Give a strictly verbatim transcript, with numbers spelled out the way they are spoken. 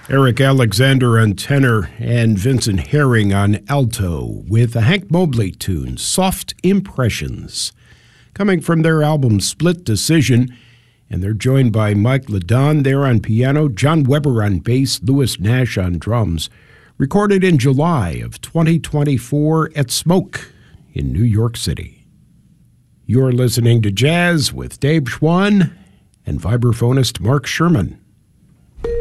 Eric Alexander on tenor and Vincent Herring on alto with a Hank Mobley tune, Soft Impressions, coming from their album Split Decision. And they're joined by Mike LeDon there on piano, John Weber on bass, Louis Nash on drums. Recorded in July of twenty twenty-four at Smoke in New York City. You're listening to Jazz with Dave Schwann and vibraphonist Mark Sherman.